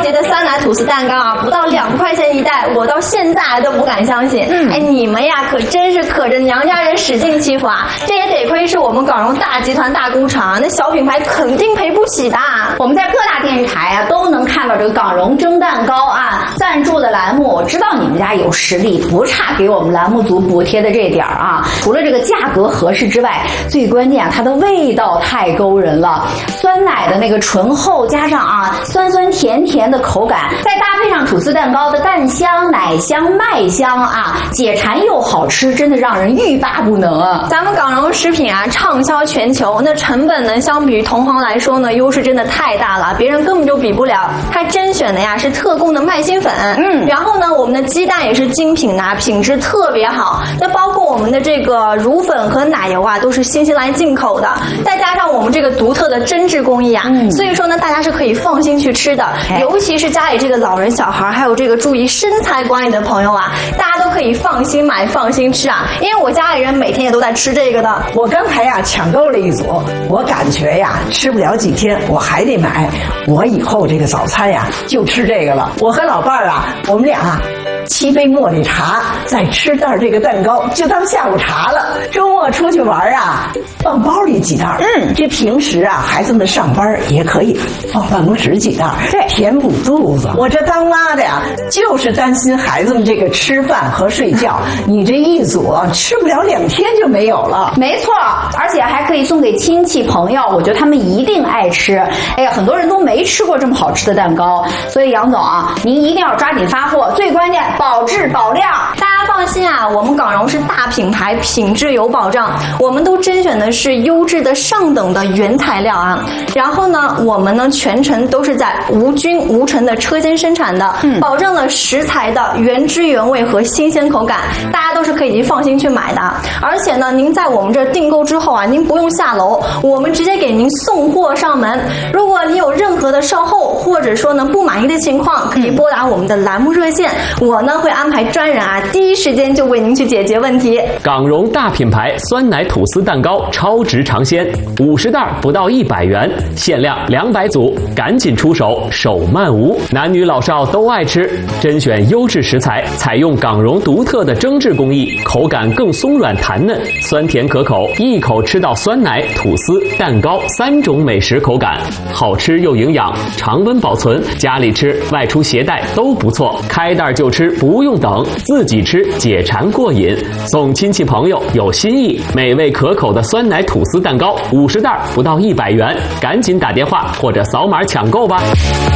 节的酸奶吐司蛋糕啊，不到2块钱一袋，我到现在都不敢相信。哎，你们呀可真是可着娘家人使劲欺负啊！这也得亏是我们港荣大集团大工厂，那小品牌肯定赔不起的。 我们在各大电视台啊都能看到这个港荣蒸蛋糕啊赞助的栏目，我知道你们家有实力，不差给我们栏目组补贴的这点啊。除了这个价格合适之外，最关键啊，它的味道太勾人了。酸奶的那个醇厚，加上啊酸酸甜甜的口感，再搭配上吐司蛋糕的蛋香、奶香、麦香啊，解馋又好吃，真的让人欲罢不能啊！ 咱们港荣食品啊畅销全球，那成本呢相比于同行来说呢，优势真的太大了，别人根本就比不了。它甄选的呀是特供的麦芯粉，然后呢我们的鸡蛋也是精品的，品质特别好。那包括我们的这个乳粉和奶油啊，都是新西兰进口的，再加上我们这个独特的蒸制工艺啊，所以说呢大家是可以放心去吃的。尤其是家里这个老人、小孩，还有这个注意身材管理的朋友啊，大家都可以放心买、放心吃啊。因为我家里人每天也都在吃这个的。 我刚才呀抢购了一组，我感觉呀吃不了几天，我还得买。我以后这个早餐呀就吃这个了。我和老伴儿啊，我们俩7杯茉莉茶，再吃袋这个蛋糕，就当下午茶了。周末出去玩啊，放包里几袋。这平时啊，孩子们上班也可以放办公室几袋，对，填补肚子。我这当妈的呀，就是担心孩子们这个吃饭和睡觉，你这一组啊，吃不了2天就没有了。 没错，而且还可以送给亲戚朋友，我觉得他们一定爱吃。哎呀，很多人都没吃过这么好吃的蛋糕，所以杨总啊，您一定要抓紧发货，最关键保质保量。 大家放心啊，我们港荣是大品牌，品质有保障，我们都甄选的是优质的上等的原材料啊。然后呢，我们呢全程都是在无菌无尘的车间生产的，保证了食材的原汁原味和新鲜口感，大家都是可以放心去买的。而且呢，您在我们这订购之后啊，您不用下楼，我们直接给您送货上门。如果你有任何的售后或者说呢不满意的情况，可以拨打我们的栏目热线，我呢会安排专人啊，第一时间就为您去解决问题。 港荣大品牌酸奶吐司蛋糕超值尝鲜，50袋不到100元，限量200组，赶紧出手，手慢无。男女老少都爱吃，甄选优质食材，采用港荣独特的蒸制工艺，口感更松软弹嫩，酸甜可口，一口吃到酸奶、吐司、蛋糕3种美食口感，好吃又营养，常温保存，家里吃、外出携带都不错，开袋就吃，不用等，自己吃解馋过瘾，送亲戚朋友有新意，美味可口的酸奶吐司蛋糕50袋不到100元，赶紧打电话或者扫码抢购吧。